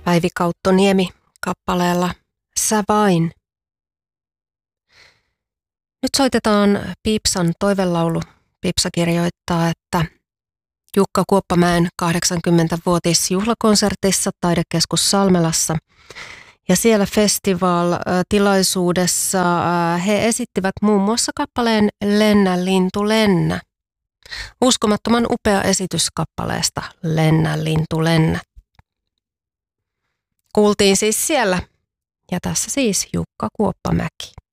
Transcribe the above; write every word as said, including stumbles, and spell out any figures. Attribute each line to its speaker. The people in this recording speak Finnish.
Speaker 1: Päivi Kauttoniemi kappaleella Sä vain. Nyt soitetaan Piipsan toivelaulu. Piipsa kirjoittaa, että Jukka Kuoppamäen kahdeksankymmentävuotisjuhlakonsertissa Taidekeskus Salmelassa ja siellä festival-tilaisuudessa he esittivät muun muassa kappaleen Lennä lintu lennä. Uskomattoman upea esitys kappaleesta Lennä lintu lennä. Kuultiin siis siellä. Ja tässä siis Jukka Kuoppamäki.